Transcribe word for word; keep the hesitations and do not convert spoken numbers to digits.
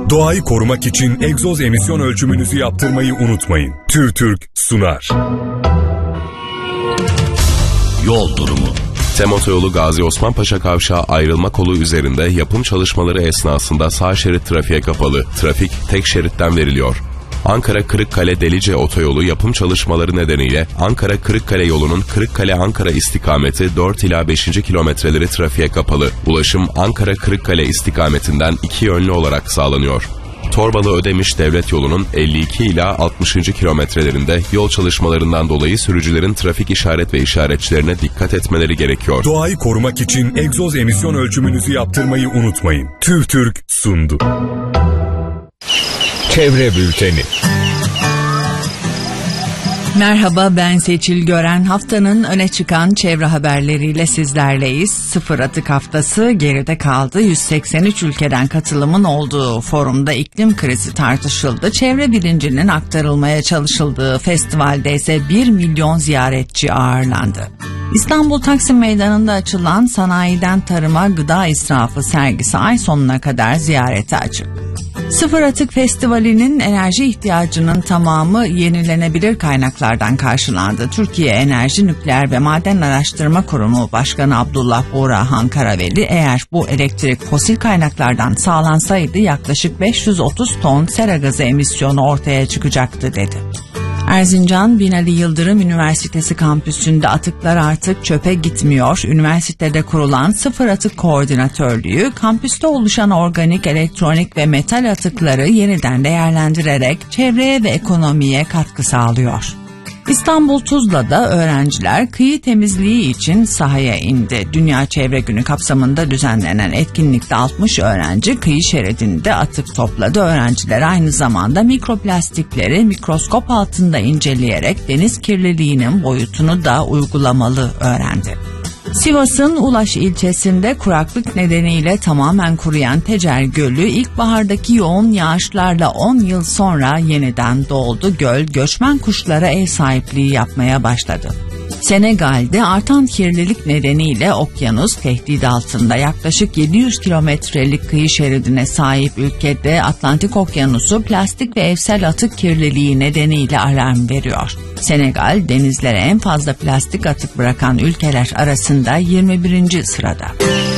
Doğayı korumak için egzoz emisyon ölçümünüzü yaptırmayı unutmayın. TÜRTÜRK sunar. Yol durumu. Tem Otoyolu Gazi Osman Paşa Kavşağı ayrılma kolu üzerinde yapım çalışmaları esnasında sağ şerit trafiğe kapalı. Trafik tek şeritten veriliyor. Ankara-Kırıkkale Delice Otoyolu yapım çalışmaları nedeniyle Ankara-Kırıkkale yolunun Kırıkkale-Ankara istikameti dört ila beşinci kilometreleri trafiğe kapalı. Ulaşım Ankara-Kırıkkale istikametinden iki yönlü olarak sağlanıyor. Torbalı Ödemiş Devlet Yolu'nun elli iki ila altmışıncı kilometrelerinde yol çalışmalarından dolayı sürücülerin trafik işaret ve işaretçilerine dikkat etmeleri gerekiyor. Doğayı korumak için egzoz emisyon ölçümünüzü yaptırmayı unutmayın. TÜRTÜRK sundu. Çevre Bülteni. Merhaba, ben Seçil Gören. Haftanın öne çıkan çevre haberleriyle sizlerleyiz. Sıfır atık haftası geride kaldı. yüz seksen üç ülkeden katılımın olduğu forumda iklim krizi tartışıldı. Çevre bilincinin aktarılmaya çalışıldığı festivalde ise bir milyon ziyaretçi ağırlandı. İstanbul Taksim Meydanı'nda açılan Sanayiden Tarıma Gıda İsrafı sergisi ay sonuna kadar ziyarete açık. Sıfır Atık Festivali'nin enerji ihtiyacının tamamı yenilenebilir kaynaklardan karşılandı. Türkiye Enerji, Nükleer ve Maden Araştırma Kurumu Başkanı Abdullah Buğrahan Karaveli, eğer bu elektrik fosil kaynaklardan sağlansaydı yaklaşık beş yüz otuz ton sera gazı emisyonu ortaya çıkacaktı dedi. Erzincan Binali Yıldırım Üniversitesi kampüsünde atıklar artık çöpe gitmiyor. Üniversitede kurulan Sıfır Atık Koordinatörlüğü, kampüste oluşan organik, elektronik ve metal atıkları yeniden değerlendirerek çevreye ve ekonomiye katkı sağlıyor. İstanbul Tuzla'da öğrenciler kıyı temizliği için sahaya indi. Dünya Çevre Günü kapsamında düzenlenen etkinlikte altmış öğrenci kıyı şeridinde atık topladı. Öğrenciler aynı zamanda mikroplastikleri mikroskop altında inceleyerek deniz kirliliğinin boyutunu da uygulamalı öğrendi. Sivas'ın Ulaş ilçesinde kuraklık nedeniyle tamamen kuruyan Tecer Gölü ilkbahardaki yoğun yağışlarla on yıl sonra yeniden doldu. Göl göçmen kuşlara ev sahipliği yapmaya başladı. Senegal'de artan kirlilik nedeniyle okyanus tehdit altında. Yaklaşık yedi yüz kilometrelik kıyı şeridine sahip ülkede Atlantik Okyanusu plastik ve evsel atık kirliliği nedeniyle alarm veriyor. Senegal, denizlere en fazla plastik atık bırakan ülkeler arasında yirmi birinci sırada.